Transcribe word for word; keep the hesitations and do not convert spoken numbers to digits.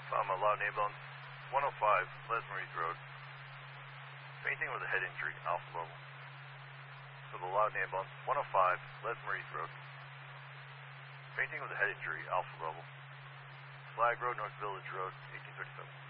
I'm a Loudon ambulance, one oh five, Les Maurice Road. Fainting with a head injury, Alpha level. For the Loudon ambulance, one oh five, Les Maurice Road. Fainting with a head injury, Alpha level. Flag Road, North Village Road, eighteen thirty-seven.